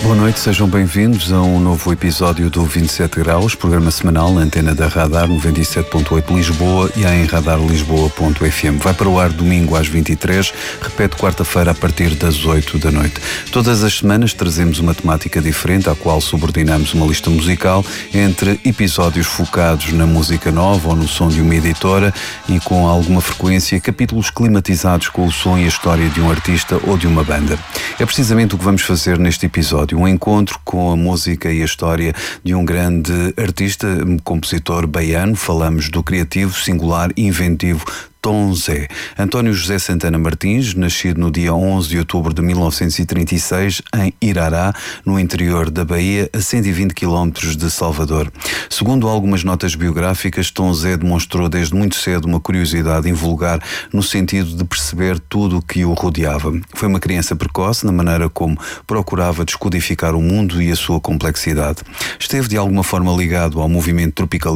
Boa noite, sejam bem-vindos a um novo episódio do 27 Graus, programa semanal na antena da Radar 97.8 Lisboa e em radarlisboa.fm. Vai para o ar domingo às 23, repete quarta-feira a partir das 8 da noite. Todas as semanas trazemos uma temática diferente à qual subordinamos uma lista musical entre episódios focados na música nova ou no som de uma editora e com alguma frequência capítulos climatizados com o som e a história de um artista ou de uma banda. É precisamente o que vamos fazer neste episódio. Um encontro com a música e a história de um grande artista, compositor baiano. Falamos do criativo, singular e inventivo Tom Zé. António José Santana Martins, nascido no dia 11 de outubro de 1936 em Irará, no interior da Bahia, a 120 km de Salvador. Segundo algumas notas biográficas, Tom Zé demonstrou desde muito cedo uma curiosidade invulgar no sentido de perceber tudo o que o rodeava. Foi uma criança precoce na maneira como procurava descodificar o mundo e a sua complexidade. Esteve de alguma forma ligado ao movimento tropical